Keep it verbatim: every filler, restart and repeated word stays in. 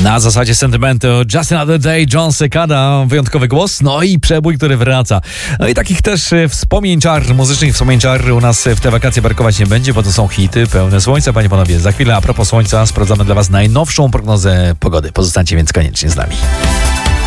Na zasadzie sentymentu Just Another Day, John Cicada, wyjątkowy głos, no i przebój, który wraca. No i takich też wspomnień czar, muzycznych wspomnień czar u nas w te wakacje brakować nie będzie, bo to są hity pełne słońca, panie i panowie. Za chwilę a propos słońca sprawdzamy dla was najnowszą prognozę pogody. Pozostańcie więc koniecznie z nami.